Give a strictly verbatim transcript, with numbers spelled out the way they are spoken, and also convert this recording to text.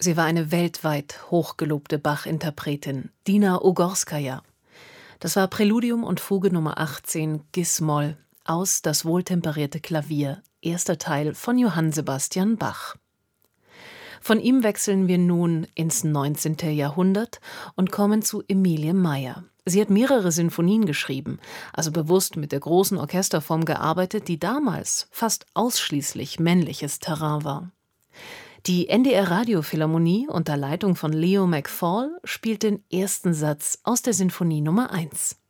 Sie war eine weltweit hochgelobte Bach-Interpretin, Dina Ugorskaja. Das war Präludium und Fuge Nummer achtzehn, Gis-Moll, aus Das wohltemperierte Klavier, erster Teil von Johann Sebastian Bach. Von ihm wechseln wir nun ins neunzehnte. Jahrhundert und kommen zu Emilie Meyer. Sie hat mehrere Sinfonien geschrieben, also bewusst mit der großen Orchesterform gearbeitet, die damals fast ausschließlich männliches Terrain war. Die N D R-Radiophilharmonie unter Leitung von Leo McFall spielt den ersten Satz aus der Sinfonie Nummer eins.